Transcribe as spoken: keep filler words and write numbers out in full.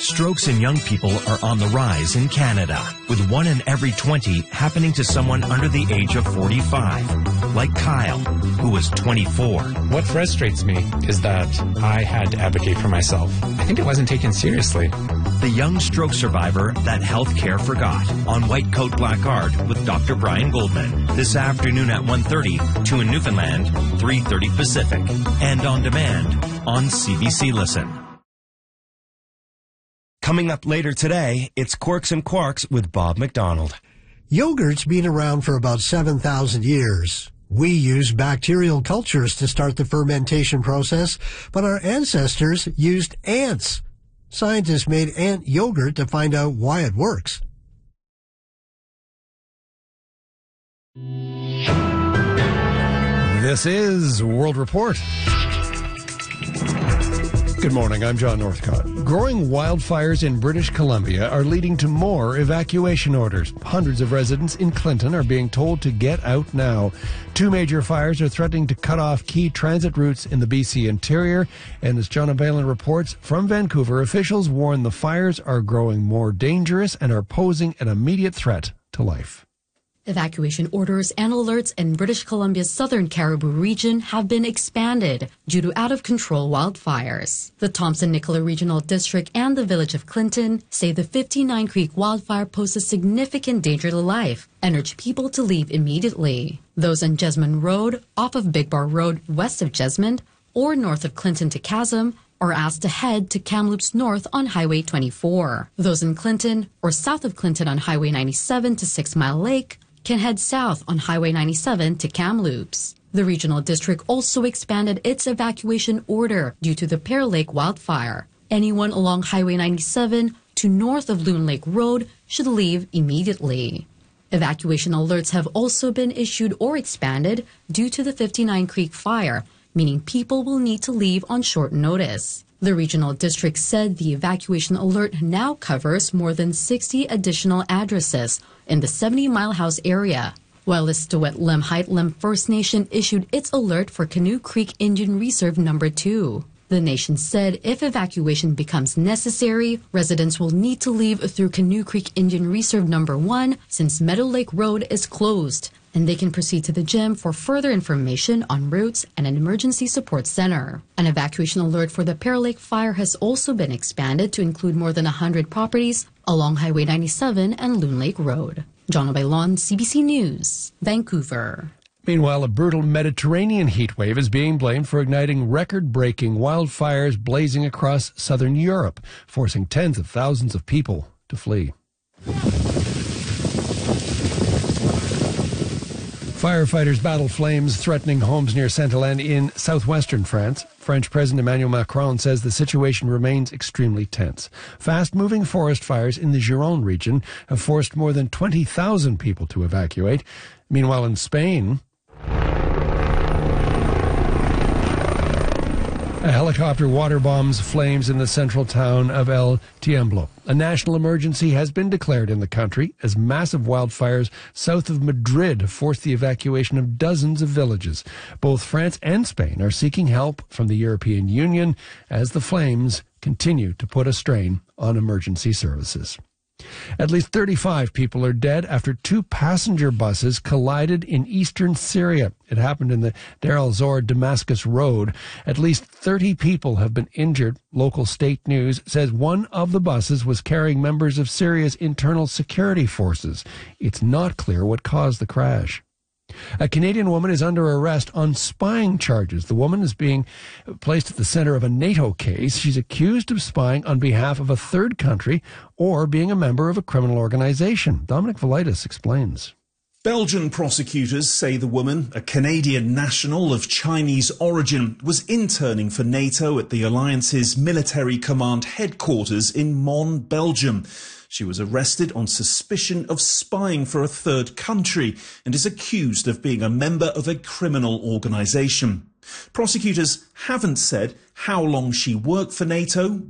Strokes in young people are on the rise in Canada, with one in every twenty happening to someone under the age of forty-five, like Kyle, who was twenty-four. What frustrates me is that I had to advocate for myself. I think it wasn't taken seriously. The young stroke survivor that healthcare forgot, on White Coat Black Art with Doctor Brian Goldman, this afternoon at one thirty, two in Newfoundland, three thirty Pacific, and on demand on C B C Listen. Coming up later today, it's Quirks and Quarks with Bob McDonald. Yogurt's been around for about seven thousand years. We use bacterial cultures to start the fermentation process, but our ancestors used ants. Scientists made ant yogurt to find out why it works. This is World Report. Good morning, I'm John Northcott. Growing wildfires in British Columbia are leading to more evacuation orders. Hundreds of residents in Clinton are being told to get out now. Two major fires are threatening to cut off key transit routes in the B C interior. And as John O'Bailen reports from Vancouver, officials warn the fires are growing more dangerous and are posing an immediate threat to life. Evacuation orders and alerts in British Columbia's southern Caribou region have been expanded due to out-of-control wildfires. The Thompson-Nicola Regional District and the village of Clinton say the fifty-nine Creek wildfire poses significant danger to life and urge people to leave immediately. Those on Jesmond Road, off of Big Bar Road west of Jesmond, or north of Clinton to Chasm, are asked to head to Kamloops North on Highway twenty-four. Those in Clinton or south of Clinton on Highway ninety-seven to Six Mile Lake can head south on Highway ninety-seven to Kamloops. The regional district also expanded its evacuation order due to the Pear Lake wildfire. Anyone along Highway ninety-seven to north of Loon Lake Road should leave immediately. Evacuation alerts have also been issued or expanded due to the fifty-nine Creek fire, meaning people will need to leave on short notice. The regional district said the evacuation alert now covers more than sixty additional addresses in the seventy Mile House area, while Istiwet Lemhite Lem First Nation issued its alert for Canoe Creek Indian Reserve Number two. The nation said if evacuation becomes necessary, residents will need to leave through Canoe Creek Indian Reserve Number one since Meadow Lake Road is closed, and they can proceed to the gym for further information on routes and an emergency support center. An evacuation alert for the Pear Lake fire has also been expanded to include more than one hundred properties along Highway ninety-seven and Loon Lake Road. John O'Bailen, C B C News, Vancouver. Meanwhile, a brutal Mediterranean heat wave is being blamed for igniting record-breaking wildfires blazing across southern Europe, forcing tens of thousands of people to flee. Firefighters battle flames threatening homes near Saint-Hélène in southwestern France. French President Emmanuel Macron says the situation remains extremely tense. Fast-moving forest fires in the Gironde region have forced more than twenty thousand people to evacuate. Meanwhile, in Spain, a helicopter water bombs flames in the central town of El Tiemblo. A national emergency has been declared in the country as massive wildfires south of Madrid have forced the evacuation of dozens of villages. Both France and Spain are seeking help from the European Union as the flames continue to put a strain on emergency services. At least thirty-five people are dead after two passenger buses collided in eastern Syria. It happened in the Deir el-Zor Damascus Road. At least thirty people have been injured. Local state news says one of the buses was carrying members of Syria's internal security forces. It's not clear what caused the crash. A Canadian woman is under arrest on spying charges. The woman is being placed at the center of a NATO case. She's accused of spying on behalf of a third country or being a member of a criminal organization. Dominic Velitis explains. Belgian prosecutors say the woman, a Canadian national of Chinese origin, was interning for NATO at the alliance's military command headquarters in Mons, Belgium. She was arrested on suspicion of spying for a third country and is accused of being a member of a criminal organisation. Prosecutors haven't said how long she worked for NATO,